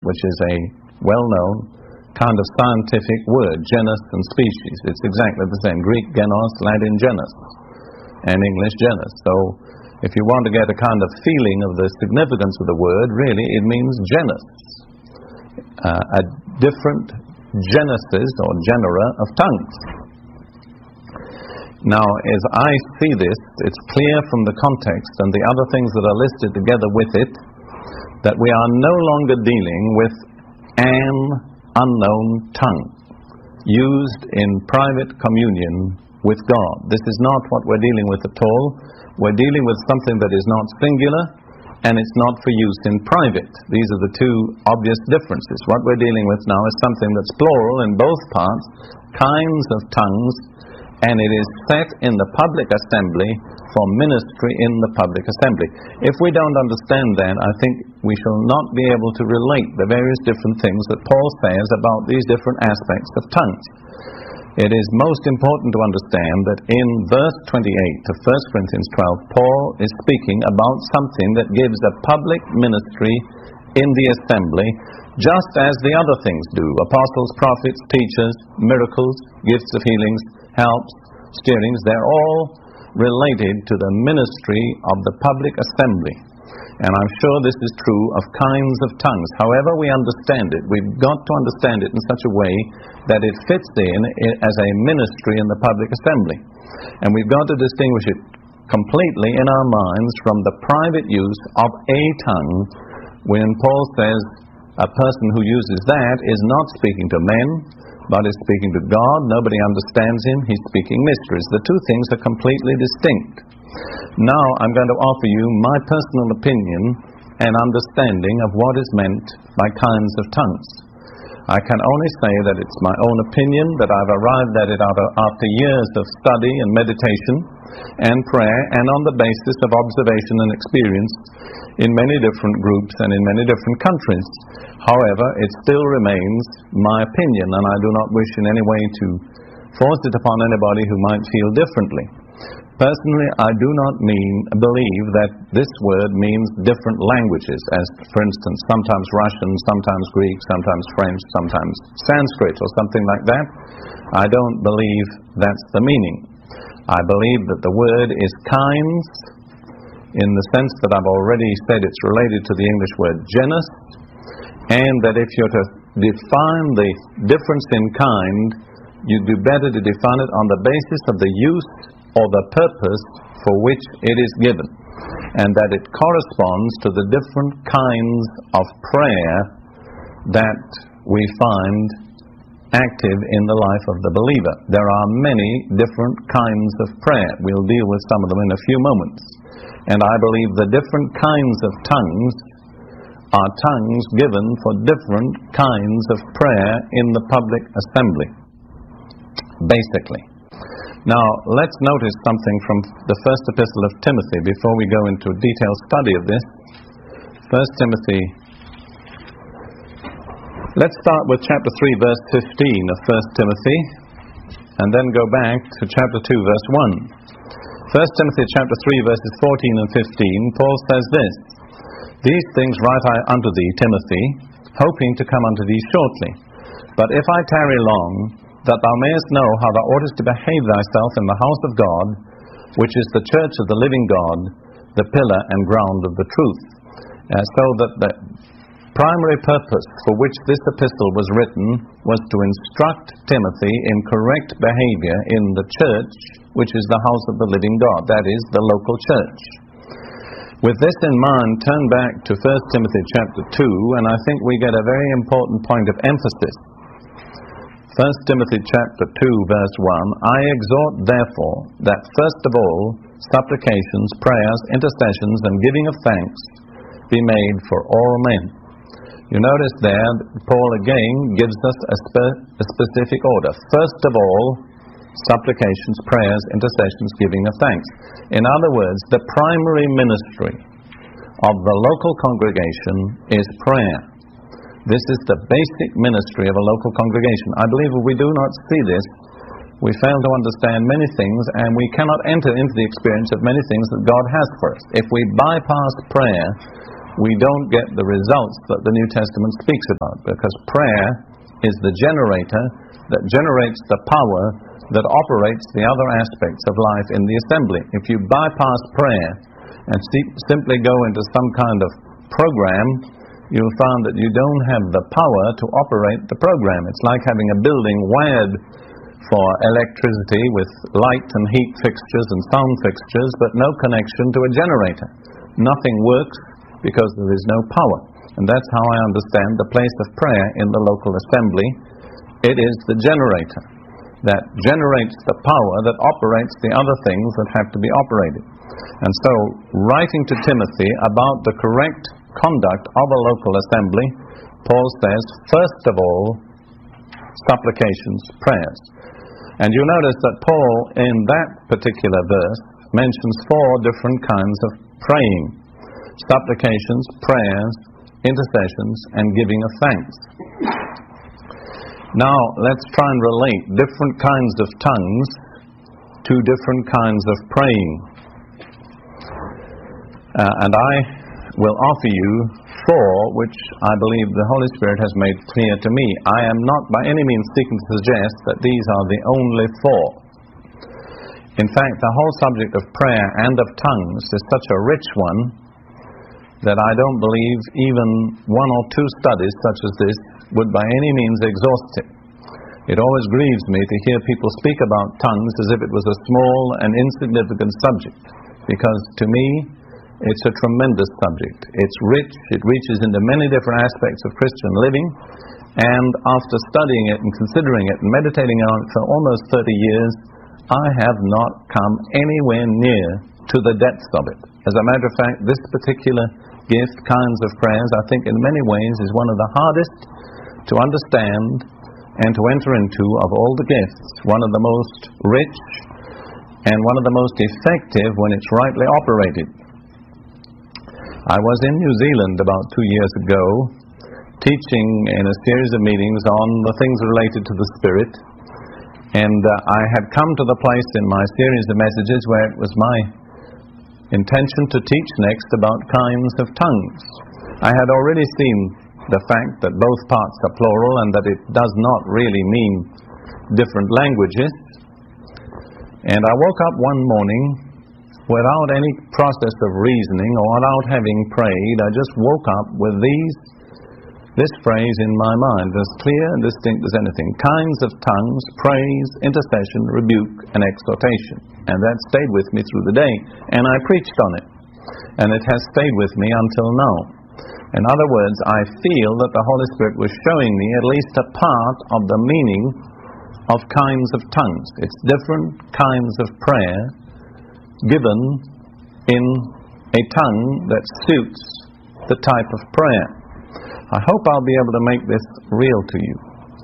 which is a well-known kind of scientific word, genus and species. It's exactly the same. Greek genos, Latin genus, and English genus. So if you want to get a kind of feeling of the significance of the word, really it means genus. A different genesis or genera of tongues. Now, as I see this, it's clear from the context and the other things that are listed together with it that we are no longer dealing with an unknown tongue used in private communion with God. This is not what we're dealing with at all. We're dealing with something that is not singular and it's not for use in private. These are the two obvious differences. What we're dealing with now is something that's plural in both parts, kinds of tongues, and it is set in the public assembly for ministry in the public assembly. If we don't understand that, I think we shall not be able to relate the various different things that Paul says about these different aspects of tongues. It is most important to understand that in verse 28 of 1 Corinthians 12, Paul is speaking about something that gives a public ministry in the assembly, just as the other things do. Apostles, prophets, teachers, miracles, gifts of healings, helps, stirrings, they're all related to the ministry of the public assembly. And I'm sure this is true of kinds of tongues. However we understand it, we've got to understand it in such a way that it fits in as a ministry in the public assembly. And we've got to distinguish it completely in our minds from the private use of a tongue, when Paul says a person who uses that is not speaking to men, but is speaking to God. Nobody understands him. He's speaking mysteries. The two things are completely distinct. Now I'm going to offer you my personal opinion and understanding of what is meant by kinds of tongues. I can only say that it's my own opinion, that I've arrived at it after years of study and meditation and prayer, and on the basis of observation and experience in many different groups and in many different countries. However, it still remains my opinion, and I do not wish in any way to force it upon anybody who might feel differently. Personally, I do not believe that this word means different languages, as, for instance, sometimes Russian, sometimes Greek, sometimes French, sometimes Sanskrit, or something like that. I don't believe that's the meaning. I believe that the word is kinds, in the sense that I've already said it's related to the English word genus, and that if you're to define the difference in kind, you'd do better to define it on the basis of the use or the purpose for which it is given, and that it corresponds to the different kinds of prayer that we find active in the life of the believer. There are many different kinds of prayer. We'll deal with some of them in a few moments. And I believe the different kinds of tongues are tongues given for different kinds of prayer in the public assembly, basically. Now, let's notice something from the first epistle of Timothy before we go into a detailed study of this. 1 Timothy. Let's start with chapter 3, verse 15 of 1 Timothy, and then go back to chapter 2, verse 1. 1 Timothy chapter 3, verses 14 and 15, Paul says this: "These things write I unto thee, Timothy, hoping to come unto thee shortly. But if I tarry long, that thou mayest know how thou oughtest to behave thyself in the house of God, which is the church of the living God, the pillar and ground of the truth." So that the primary purpose for which this epistle was written was to instruct Timothy in correct behavior in the church, which is the house of the living God, that is, the local church. With this in mind, turn back to 1 Timothy chapter 2, and I think we get a very important point of emphasis. 1 Timothy chapter 2, verse 1, "I exhort therefore that first of all supplications, prayers, intercessions, and giving of thanks be made for all men." You notice there, Paul again gives us a specific order. First of all, supplications, prayers, intercessions, giving of thanks. In other words, the primary ministry of the local congregation is prayer. This is the basic ministry of a local congregation. I believe if we do not see this, we fail to understand many things, and we cannot enter into the experience of many things that God has for us. If we bypass prayer, we don't get the results that the New Testament speaks about, because prayer is the generator that generates the power that operates the other aspects of life in the assembly. If you bypass prayer and simply go into some kind of program, you'll find that you don't have the power to operate the program. It's like having a building wired for electricity with light and heat fixtures and sound fixtures, but no connection to a generator. Nothing works because there is no power. And that's how I understand the place of prayer in the local assembly. It is the generator that generates the power that operates the other things that have to be operated. And so, writing to Timothy about the correct conduct of a local assembly, Paul says, first of all, supplications, prayers. And you'll notice that Paul, in that particular verse, mentions 4 different kinds of praying: supplications, prayers, intercessions, and giving of thanks. Now, let's try and relate different kinds of tongues to different kinds of praying. And I will offer you 4, which I believe the Holy Spirit has made clear to me. I am not by any means seeking to suggest that these are the only 4. In fact, the whole subject of prayer and of tongues is such a rich one that I don't believe even 1 or 2 studies such as this would by any means exhaust it. It always grieves me to hear people speak about tongues as if it was a small and insignificant subject, because to me it's a tremendous subject. It's rich, it reaches into many different aspects of Christian living, and after studying it and considering it and meditating on it for almost 30 years, I have not come anywhere near to the depths of it. As a matter of fact, this particular gift, kinds of prayers, I think in many ways is one of the hardest to understand and to enter into of all the gifts. One of the most rich and one of the most effective when it's rightly operated. I was in New Zealand about 2 years ago, teaching in a series of meetings on the things related to the Spirit, and I had come to the place in my series of messages where it was my intention to teach next about kinds of tongues. I had already seen the fact that both parts are plural and that it does not really mean different languages. And I woke up one morning without any process of reasoning or without having prayed. I just woke up with this phrase in my mind, as clear and distinct as anything: kinds of tongues, praise, intercession, rebuke, and exhortation. And that stayed with me through the day, and I preached on it. And it has stayed with me until now. In other words, I feel that the Holy Spirit was showing me at least a part of the meaning of kinds of tongues. It's different kinds of prayer given in a tongue that suits the type of prayer. I hope I'll be able to make this real to you.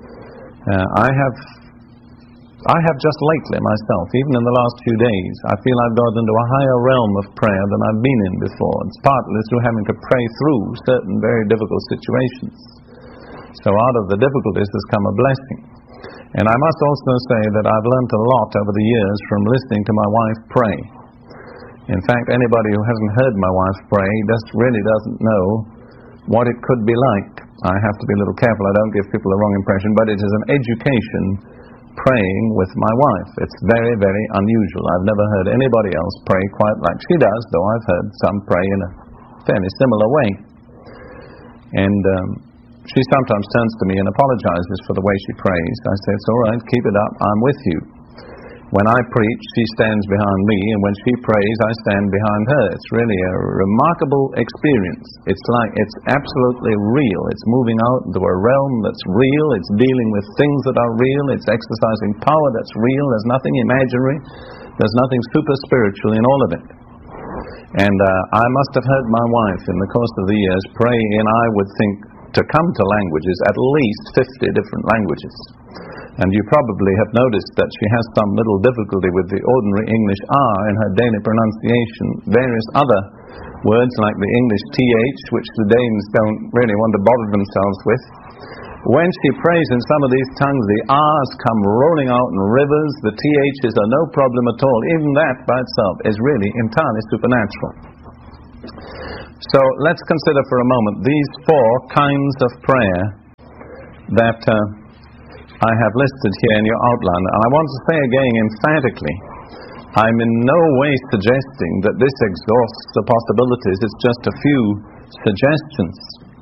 I have just lately myself, even in the last few days, I feel I've got into a higher realm of prayer than I've been in before. It's partly through having to pray through certain very difficult situations. So out of the difficulties has come a blessing. And I must also say that I've learned a lot over the years from listening to my wife pray. In fact, anybody who hasn't heard my wife pray just really doesn't know what it could be like. I have to be a little careful I don't give people the wrong impression, but it is an education praying with my wife. It's very, very unusual. I've never heard anybody else pray quite like she does, though I've heard some pray in a fairly similar way. And she sometimes turns to me and apologizes for the way she prays. I say, it's all right, keep it up, I'm with you. When I preach, she stands behind me, and when she prays, I stand behind her. It's really a remarkable experience. It's like it's absolutely real. It's moving out into a realm that's real. It's dealing with things that are real. It's exercising power that's real. There's nothing imaginary. There's nothing super spiritual in all of it. And I must have heard my wife in the course of the years pray in, I would think, to come to languages, at least 50 different languages. And you probably have noticed that she has some little difficulty with the ordinary English R in her daily pronunciation. Various other words like the English TH, which the Danes don't really want to bother themselves with. When she prays in some of these tongues, the R's come rolling out in rivers, the TH's are no problem at all. Even that by itself is really entirely supernatural. So let's consider for a moment these four kinds of prayer that I have listed here in your outline. And I want to say again emphatically, I'm in no way suggesting that this exhausts the possibilities. It's just a few suggestions.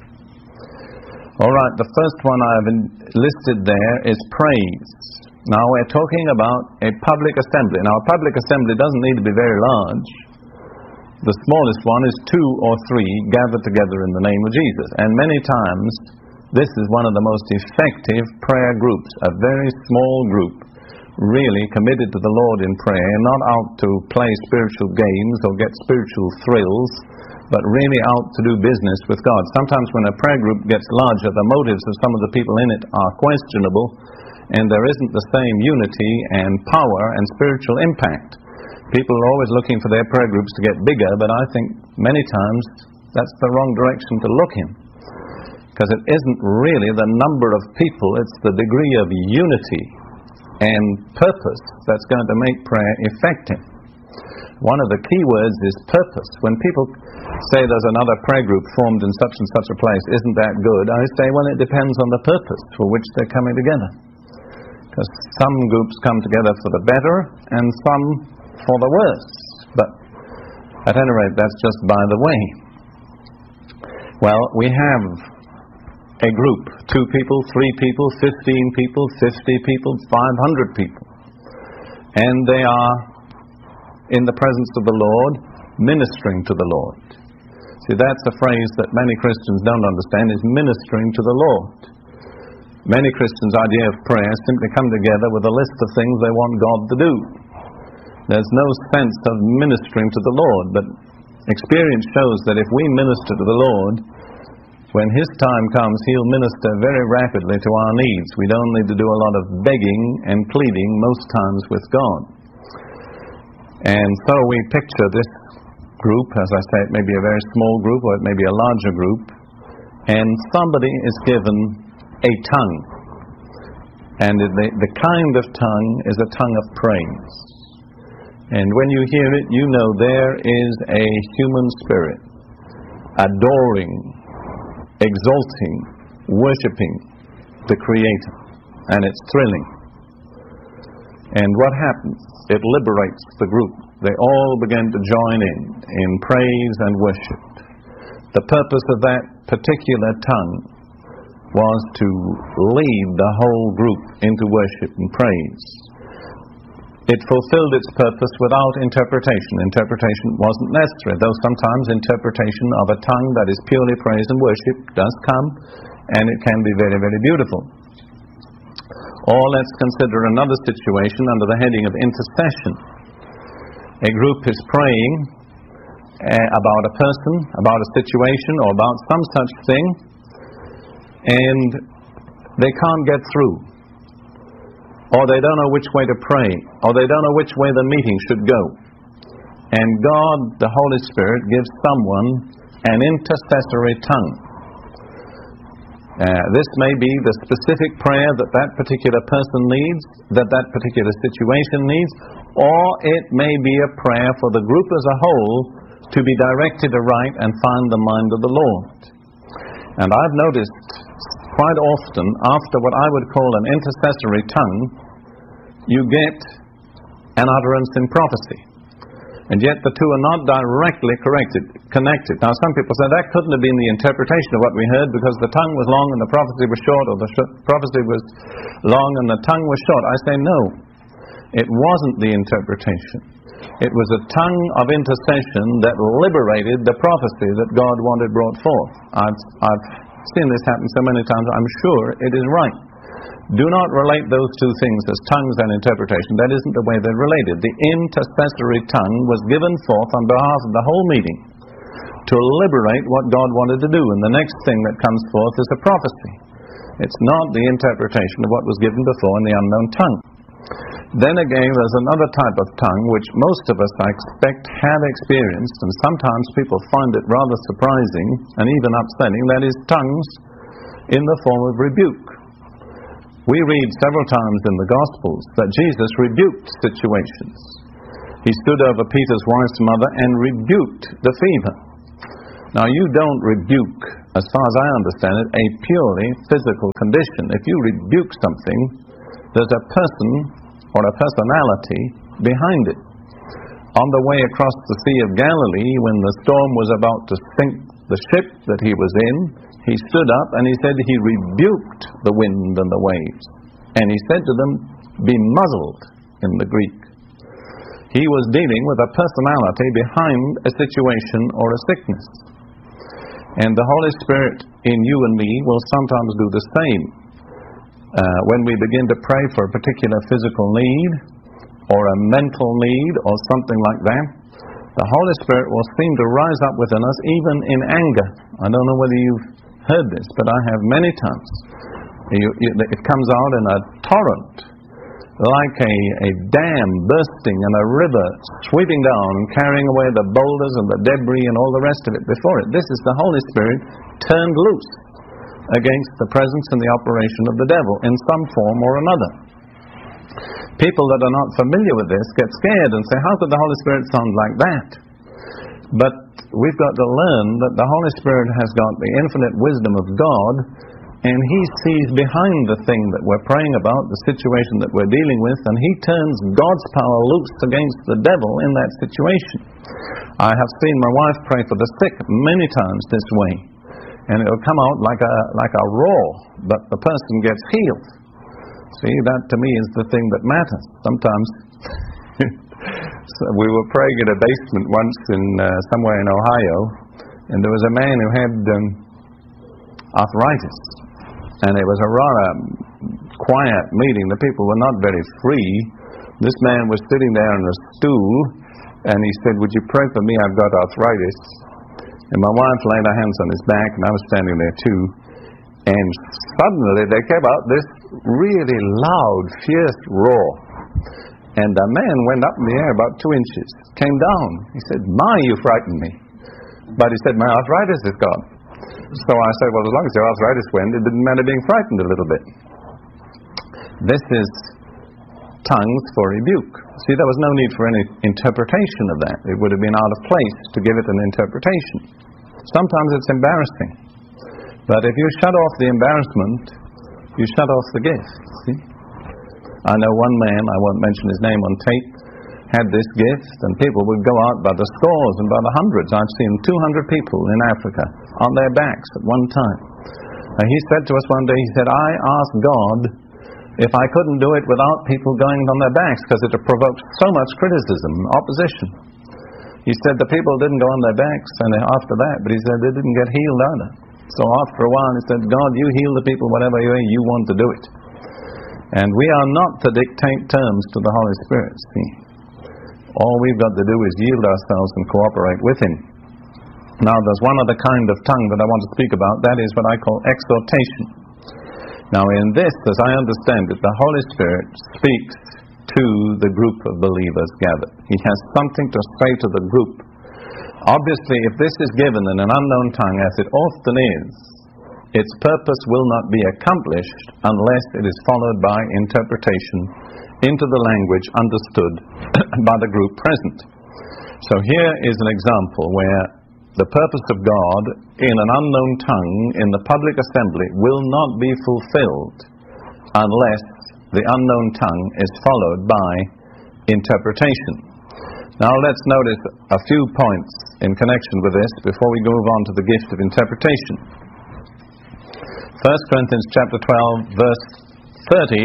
All right, the first one I've listed there is praise. Now we're talking about a public assembly. Now a public assembly doesn't need to be very large. The smallest one is 2 or 3 gathered together in the name of Jesus. And many times this is one of the most effective prayer groups, a very small group, really committed to the Lord in prayer, not out to play spiritual games or get spiritual thrills, but really out to do business with God. Sometimes when a prayer group gets larger, the motives of some of the people in it are questionable, and there isn't the same unity and power and spiritual impact. People are always looking for their prayer groups to get bigger, but I think many times that's the wrong direction to look in. Because it isn't really the number of people, it's the degree of unity and purpose that's going to make prayer effective. One of the key words is purpose. When people say there's another prayer group formed in such and such a place, isn't that good? I say, well, it depends on the purpose for which they're coming together. Because some groups come together for the better and some for the worse. But at any rate, that's just by the way. Well, we have a group, 2 people, 3 people, 15 people, 50 people, 500 people. And they are in the presence of the Lord, ministering to the Lord. See, that's a phrase that many Christians don't understand, is ministering to the Lord. Many Christians' idea of prayer is simply come together with a list of things they want God to do. There's no sense of ministering to the Lord, but experience shows that if we minister to the Lord, when His time comes, He'll minister very rapidly to our needs. We don't need to do a lot of begging and pleading most times with God. And so we picture this group, as I say, it may be a very small group or it may be a larger group, and somebody is given a tongue. And the kind of tongue is a tongue of praise. And when you hear it, you know there is a human spirit adoring, exalting, worshipping the Creator. And it's thrilling. And what happens? It liberates the group. They all begin to join in praise and worship. The purpose of that particular tongue was to lead the whole group into worship and praise. It fulfilled its purpose without interpretation. Interpretation wasn't necessary, though sometimes interpretation of a tongue that is purely praise and worship does come, and it can be very, very beautiful. Or let's consider another situation under the heading of intercession. A group is praying about a person, about a situation, or about some such thing, and they can't get through. Or they don't know which way to pray, or they don't know which way the meeting should go. And God, the Holy Spirit, gives someone an intercessory tongue. This may be the specific prayer that that particular person needs, that that particular situation needs, or it may be a prayer for the group as a whole to be directed aright and find the mind of the Lord. And I've noticed quite often, after what I would call an intercessory tongue, you get an utterance in prophecy. And yet the two are not directly connected. Now some people say that couldn't have been the interpretation of what we heard because the tongue was long and the prophecy was short, or the prophecy was long and the tongue was short. I say no, it wasn't the interpretation. It was a tongue of intercession that liberated the prophecy that God wanted brought forth. I've seen this happen so many times, I'm sure it is right. Do not relate those two things as tongues and interpretation. That isn't the way they're related. The intercessory tongue was given forth on behalf of the whole meeting to liberate what God wanted to do. And the next thing that comes forth is a prophecy. It's not the interpretation of what was given before in the unknown tongue. Then again, there's another type of tongue which most of us, I expect, have experienced, and sometimes people find it rather surprising and even upsetting. That is tongues in the form of rebuke. We read several times in the Gospels that Jesus rebuked situations. He stood over Peter's wife's mother and rebuked the fever. Now, you don't rebuke, as far as I understand it, a purely physical condition. If you rebuke something, there's a person or a personality behind it. On the way across the Sea of Galilee, when the storm was about to sink the ship that he was in, he stood up and he said he rebuked the wind and the waves. And he said to them, "Be muzzled," in the Greek. He was dealing with a personality behind a situation or a sickness. And the Holy Spirit in you and me will sometimes do the same. When we begin to pray for a particular physical need or a mental need or something like that, the Holy Spirit will seem to rise up within us even in anger. I don't know whether you've heard this, but I have many times. It comes out in a torrent, like a dam bursting and a river sweeping down and carrying away the boulders and the debris and all the rest of it before it. This is the Holy Spirit turned loose against the presence and the operation of the devil in some form or another. People that are not familiar with this get scared and say, how could the Holy Spirit sound like that? But we've got to learn that the Holy Spirit has got the infinite wisdom of God, and He sees behind the thing that we're praying about, the situation that we're dealing with, and He turns God's power loose against the devil in that situation. I have seen my wife pray for the sick many times this way, and it'll come out like a roar, but the person gets healed. See, that to me is the thing that matters. Sometimes so we were praying in a basement once in somewhere in Ohio, and there was a man who had arthritis, and it was a rather quiet meeting. The people were not very free. This man was sitting there on a stool, and he said, "Would you pray for me? I've got arthritis." And my wife laid her hands on his back, and I was standing there too. And suddenly there came out this really loud, fierce roar. And the man went up in the air about 2 inches, came down. He said, "My, you frightened me." But he said, "My arthritis is gone." So I said, "Well, as long as your arthritis went, it didn't matter being frightened a little bit." This is tongues for rebuke. See, there was no need for any interpretation of that. It would have been out of place to give it an interpretation. Sometimes it's embarrassing. But if you shut off the embarrassment, you shut off the gift. See? I know one man, I won't mention his name on tape, had this gift, and people would go out by the scores and by the hundreds. I've seen 200 people in Africa on their backs at one time. And he said to us one day, he said, "I asked God if I couldn't do it without people going on their backs, because it provoked so much criticism, opposition." He said the people didn't go on their backs and after that, but he said they didn't get healed either. So after a while he said, "God, you heal the people whatever way you want to do it." And we are not to dictate terms to the Holy Spirit, see. All we've got to do is yield ourselves and cooperate with Him. Now there's one other kind of tongue that I want to speak about. That is what I call exhortation. Now in this, as I understand it, the Holy Spirit speaks to the group of believers gathered. He has something to say to the group. Obviously, if this is given in an unknown tongue, as it often is, its purpose will not be accomplished unless it is followed by interpretation into the language understood by the group present. So here is an example where the purpose of God in an unknown tongue in the public assembly will not be fulfilled unless the unknown tongue is followed by interpretation. Now let's notice a few points in connection with this before we move on to the gift of interpretation. 1 Corinthians chapter 12, verse 30,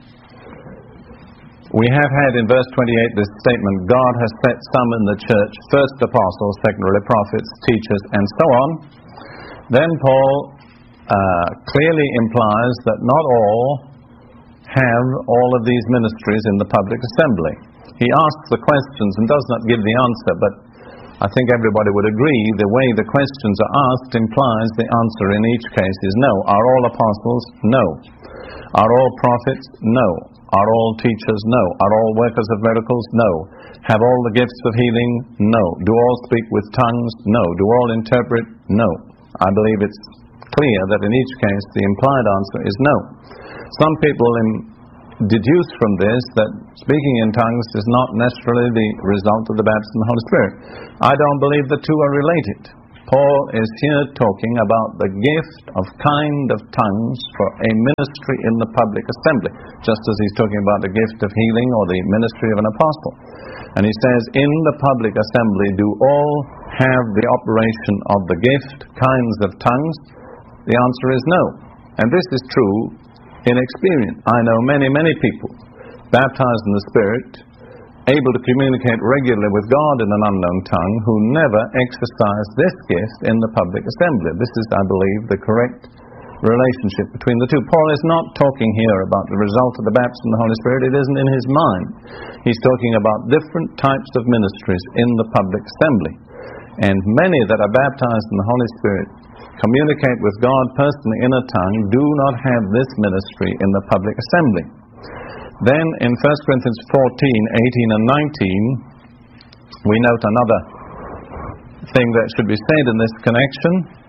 we have had in verse 28 this statement, God has set some in the church, first apostles, secondarily prophets, teachers, and so on. Then Paul clearly implies that not all have all of these ministries in the public assembly. He asks the questions and does not give the answer, but I think everybody would agree the way the questions are asked implies the answer in each case is no. Are all apostles? No. Are all prophets? No. Are all teachers? No. Are all workers of miracles? No. Have all the gifts of healing? No. Do all speak with tongues? No. Do all interpret? No. I believe it's clear that in each case the implied answer is no. Some people deduce from this that speaking in tongues is not necessarily the result of the baptism of the Holy Spirit. I don't believe the two are related. Paul is here talking about the gift of kind of tongues for a ministry in the public assembly, just as he's talking about the gift of healing or the ministry of an apostle. And he says, in the public assembly, do all have the operation of the gift, kinds of tongues? The answer is no. And this is true in experience. I know many, many people baptized in the Spirit, able to communicate regularly with God in an unknown tongue, who never exercised this gift in the public assembly. This is, I believe, the correct relationship between the two. Paul is not talking here about the result of the baptism of the Holy Spirit. It isn't in his mind. He's talking about different types of ministries in the public assembly. And many that are baptized in the Holy Spirit communicate with God personally in a tongue, do not have this ministry in the public assembly. Then in 1 Corinthians 14, 18 and 19, we note another thing that should be said in this connection.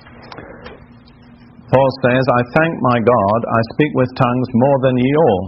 Paul says, I thank my God, I speak with tongues more than ye all.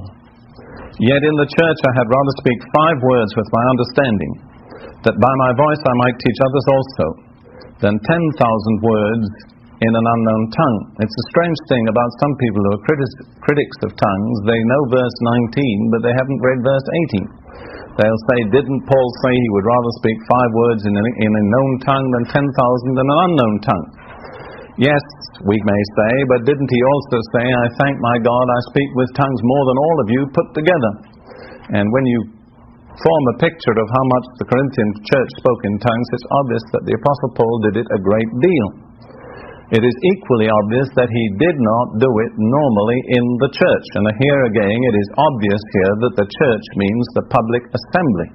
Yet in the church I had rather speak 5 words with my understanding, that by my voice I might teach others also, than 10,000 words in an unknown tongue. It's a strange thing about some people who are critics of tongues. They know verse 19, but they haven't read verse 18. They'll say, didn't Paul say he would rather speak 5 words in a known tongue than 10,000 in an unknown tongue? Yes, we may say, but didn't he also say, I thank my God, I speak with tongues more than all of you put together? And when you form a picture of how much the Corinthian church spoke in tongues, it's obvious that the Apostle Paul did it a great deal. It is equally obvious that he did not do it normally in the church. And here again, it is obvious here that the church means the public assembly.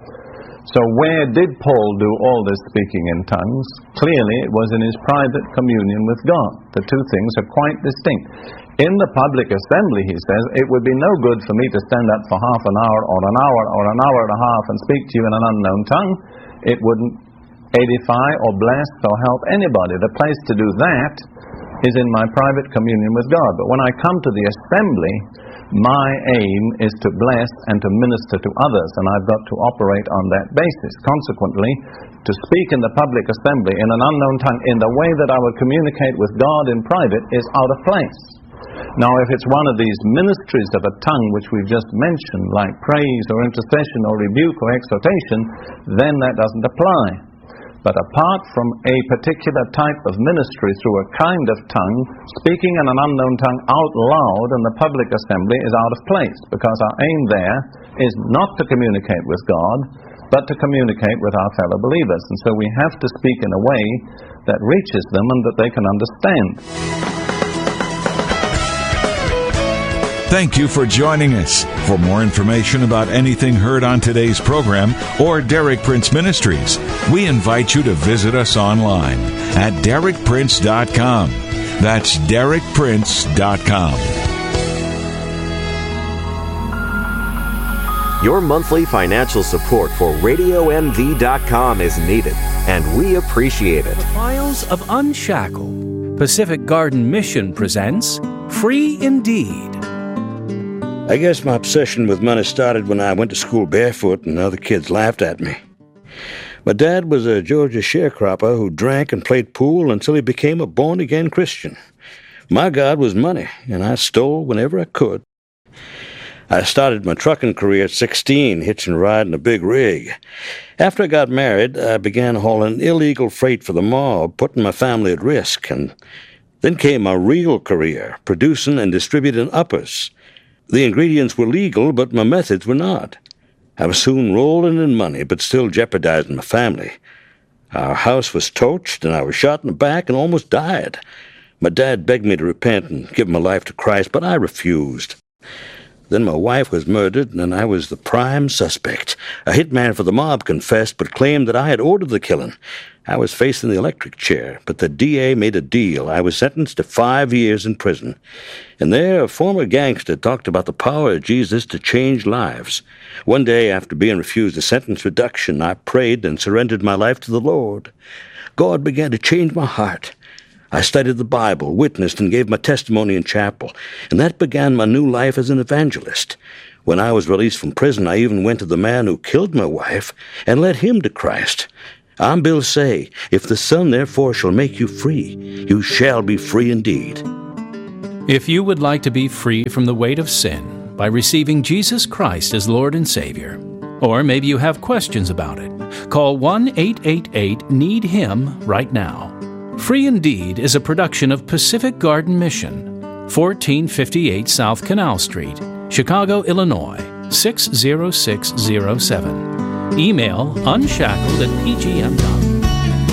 So where did Paul do all this speaking in tongues? Clearly it was in his private communion with God. The two things are quite distinct. In the public assembly, he says, it would be no good for me to stand up for half an hour or an hour or an hour and a half and speak to you in an unknown tongue. It wouldn't edify or bless or help anybody. The place to do that is in my private communion with God. But when I come to the assembly, my aim is to bless and to minister to others, and I've got to operate on that basis. Consequently, to speak in the public assembly in an unknown tongue in the way that I would communicate with God in private is out of place. Now, if it's one of these ministries of a tongue which we've just mentioned, like praise or intercession or rebuke or exhortation, then that doesn't apply. But apart from a particular type of ministry through a kind of tongue, speaking in an unknown tongue out loud in the public assembly is out of place, because our aim there is not to communicate with God, but to communicate with our fellow believers. And so we have to speak in a way that reaches them and that they can understand. Thank you for joining us. For more information about anything heard on today's program or Derek Prince Ministries, we invite you to visit us online at DerekPrince.com. That's DerekPrince.com. Your monthly financial support for RadioMD.com is needed, and we appreciate it. The Files of Unshackled. Pacific Garden Mission presents Free Indeed. I guess my obsession with money started when I went to school barefoot and other kids laughed at me. My dad was a Georgia sharecropper who drank and played pool until he became a born-again Christian. My God was money, and I stole whenever I could. I started my trucking career at 16, hitching a ride in a big rig. After I got married, I began hauling illegal freight for the mob, putting my family at risk, and then came my real career, producing and distributing uppers. The ingredients were legal, but my methods were not. I was soon rolling in money, but still jeopardizing my family. Our house was torched, and I was shot in the back and almost died. My dad begged me to repent and give my life to Christ, but I refused. Then my wife was murdered, and I was the prime suspect. A hitman for the mob confessed, but claimed that I had ordered the killing. I was facing the electric chair, but the DA made a deal. I was sentenced to 5 years in prison. And there, a former gangster talked about the power of Jesus to change lives. One day, after being refused a sentence reduction, I prayed and surrendered my life to the Lord. God began to change my heart. I studied the Bible, witnessed, and gave my testimony in chapel, and that began my new life as an evangelist. When I was released from prison, I even went to the man who killed my wife and led him to Christ. I'm Bill Say. If the Son therefore shall make you free, you shall be free indeed. If you would like to be free from the weight of sin by receiving Jesus Christ as Lord and Savior, or maybe you have questions about it, call 1-888-NEED-HIM right now. Free Indeed is a production of Pacific Garden Mission, 1458 South Canal Street, Chicago, Illinois, 60607. Email unshackled@pgm.com.